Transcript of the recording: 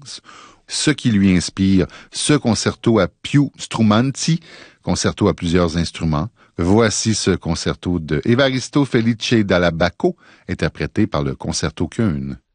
France. Ce qui lui inspire ce concerto à più strumenti, concerto à plusieurs instruments. Voici ce concerto de Evaristo Felice Dall'Abaco, interprété par le Concerto Köln.